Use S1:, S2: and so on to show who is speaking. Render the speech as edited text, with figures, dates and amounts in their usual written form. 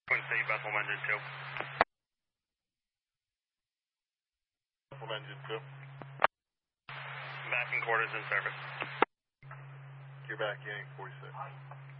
S1: Quincy, Bethel Engine 2.
S2: Bethel Engine 2.
S1: Backing quarters in service.
S2: You're back in 46.